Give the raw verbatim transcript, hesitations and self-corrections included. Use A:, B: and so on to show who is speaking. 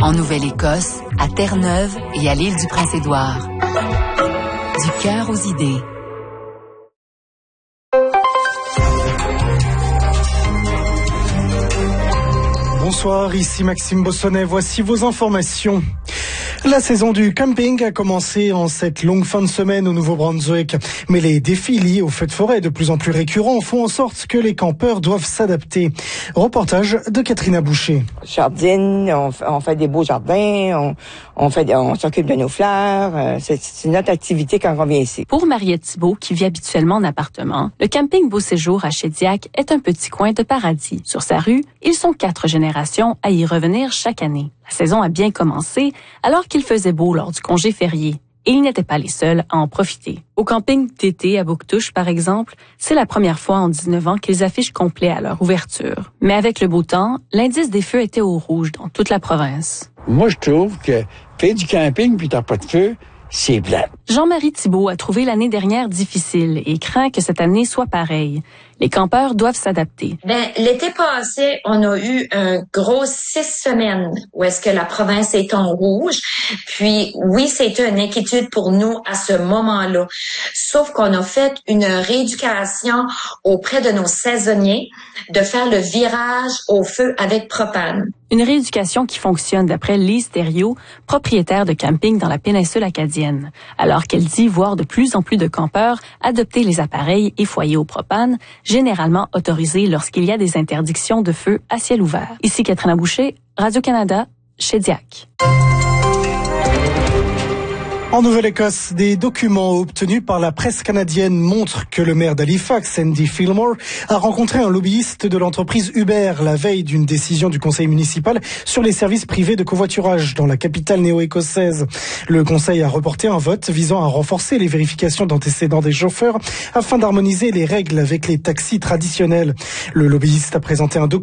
A: En Nouvelle-Écosse, à Terre-Neuve et à l'île du Prince-Édouard. Du cœur aux idées.
B: Bonsoir, ici Maxime Bossonnet. Voici vos informations. La saison du camping a commencé en cette longue fin de semaine au Nouveau-Brunswick. Mais les défis liés aux feux de forêt de plus en plus récurrents font en sorte que les campeurs doivent s'adapter. Reportage de Catherine Boucher.
C: Jardine, on, on fait des beaux jardins, on, on, fait, on s'occupe de nos fleurs. C'est, c'est notre activité quand on vient ici.
D: Pour Mariette Thibault, qui vit habituellement en appartement, le camping Beau Séjour à Shediac est un petit coin de paradis. Sur sa rue, ils sont quatre générations à y revenir chaque année. La saison a bien commencé alors qu'il faisait beau lors du congé férié. Et ils n'étaient pas les seuls à en profiter. Au camping d'été à Bouctouche, par exemple, c'est la première fois en dix-neuf ans qu'ils affichent complet à leur ouverture. Mais avec le beau temps, l'indice des feux était au rouge dans toute la province.
E: Moi, je trouve que faire du camping puis t'as pas de feu, c'est plat.
D: Jean-Marie Thibault a trouvé l'année dernière difficile et craint que cette année soit pareille. Les campeurs doivent s'adapter.
F: Ben, l'été passé, on a eu un gros six semaines où est-ce que la province est en rouge. Puis, oui, c'était une inquiétude pour nous à ce moment-là. Sauf qu'on a fait une rééducation auprès de nos saisonniers de faire le virage au feu avec propane.
D: Une rééducation qui fonctionne d'après Lise Thériault, propriétaire de camping dans la péninsule acadienne. Alors qu'elle dit voir de plus en plus de campeurs adopter les appareils et foyers au propane, généralement autorisés lorsqu'il y a des interdictions de feu à ciel ouvert. Ici Catherine Boucher, Radio-Canada, Shediac.
B: En Nouvelle-Écosse, des documents obtenus par la presse canadienne montrent que le maire d'Halifax, Andy Fillmore, a rencontré un lobbyiste de l'entreprise Uber la veille d'une décision du conseil municipal sur les services privés de covoiturage dans la capitale néo-écossaise. Le conseil a reporté un vote visant à renforcer les vérifications d'antécédents des chauffeurs afin d'harmoniser les règles avec les taxis traditionnels. Le lobbyiste a présenté un document